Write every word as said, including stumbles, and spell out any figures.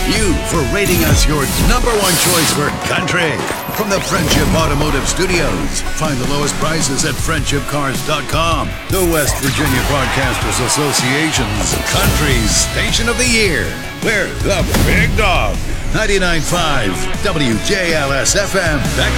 you for rating us your number one choice for country. From the Friendship Automotive Studios, find the lowest prices at friendship cars dot com. The West Virginia Broadcasters Association's Country Station of the Year. We're the Big Dog. ninety-nine point five W J L S F M. Back